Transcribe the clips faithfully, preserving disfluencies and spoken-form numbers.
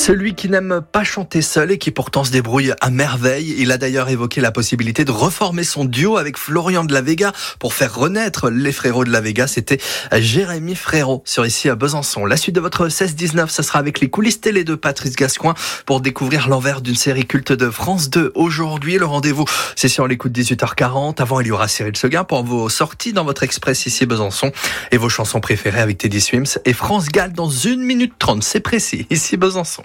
Celui qui n'aime pas chanter seul et qui pourtant se débrouille à merveille. Il a d'ailleurs évoqué la possibilité de reformer son duo avec Florian de la Vega pour faire renaître les Frérots de la Vega. C'était Jérémy Frérot sur ici à Besançon. La suite de votre seize dix-neuf, ce sera avec les coulisses télé de Patrice Gascoigne pour découvrir l'envers d'une série culte de France deux. Aujourd'hui, le rendez-vous, c'est sur l'écoute dix-huit heures quarante. Avant, il y aura Cyril Seguin pour vos sorties dans votre express ici à Besançon et vos chansons préférées avec Teddy Swims et France Gall dans une minute trente. C'est précis, ici Besançon.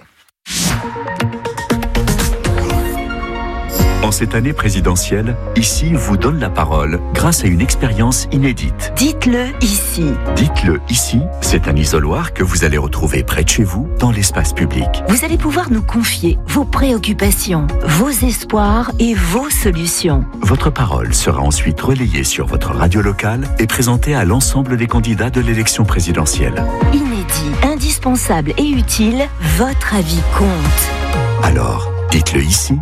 En cette année présidentielle, Ici vous donne la parole grâce à une expérience inédite. Dites-le ici. Dites-le ici, c'est un isoloir que vous allez retrouver près de chez vous, dans l'espace public. Vous allez pouvoir nous confier vos préoccupations, vos espoirs et vos solutions. Votre parole sera ensuite relayée sur votre radio locale et présentée à l'ensemble des candidats de l'élection présidentielle. Inédit, indispensable et utile, votre avis compte. Alors, dites-le ici.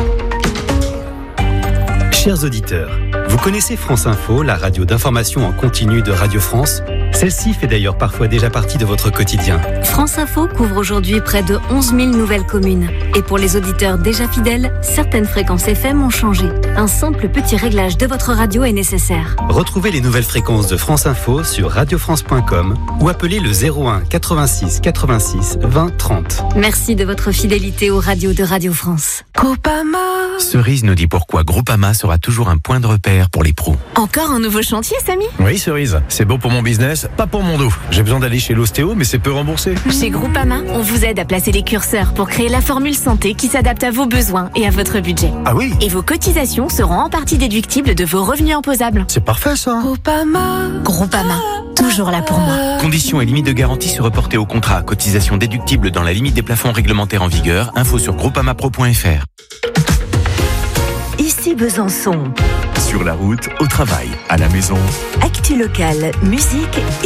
Chers auditeurs, vous connaissez France Info, la radio d'information en continu de Radio France ? Celle-ci fait d'ailleurs parfois déjà partie de votre quotidien. France Info couvre aujourd'hui près de onze mille nouvelles communes. Et pour les auditeurs déjà fidèles, certaines fréquences F M ont changé. Un simple petit réglage de votre radio est nécessaire. Retrouvez les nouvelles fréquences de France Info sur radio france point com ou appelez le zéro un quatre-vingt-six quatre-vingt-six vingt trente. Merci de votre fidélité aux radios de Radio France. Groupama. Cerise nous dit pourquoi Groupama sera toujours un point de repère pour les pros. Encore un nouveau chantier, Samy ? Oui, Cerise, c'est bon pour mon business, pas pour mon dos. J'ai besoin d'aller chez l'ostéo, mais c'est peu remboursé. Chez Groupama, on vous aide à placer les curseurs pour créer la formule santé qui s'adapte à vos besoins et à votre budget. Ah oui ? Et vos cotisations seront en partie déductibles de vos revenus imposables. C'est parfait ça. Groupama. Groupama, toujours là pour moi. Conditions et limites de garantie se reporter au contrat. Cotisation déductible dans la limite des plafonds réglementaires en vigueur. Info sur groupamapro point f r. Ici Besançon. Sur la route, au travail, à la maison. Actu locale, musique